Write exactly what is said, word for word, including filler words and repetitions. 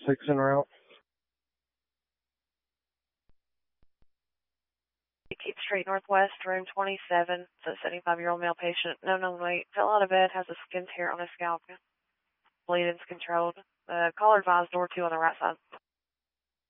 six en route. Keep Street Northwest, room twenty-seven. It's a seventy-five-year-old male patient. No known weight. Fell out of bed. Has a skin tear on his scalp. Bleeding's controlled. Uh, caller advised door two on the right side.